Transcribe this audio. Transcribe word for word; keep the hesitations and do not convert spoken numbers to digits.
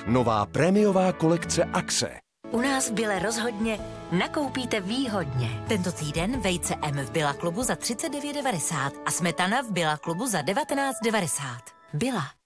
Nová prémiová kolekce Axe. U nás v Bile rozhodně nakoupíte výhodně. Tento týden vejce M v Billa klubu za třicet devět devadesát a smetana v Billa klubu za devatenáct devadesát. Bila.